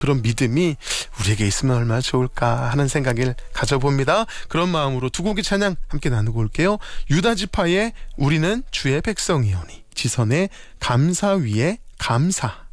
그런 믿음이 우리에게 있으면 얼마나 좋을까 하는 생각을 가져봅니다. 그런 마음으로 두 곡의 찬양 함께 나누고 올게요. 유다지파의 우리는 주의 백성이오니, 지선의 감사 위에 감사.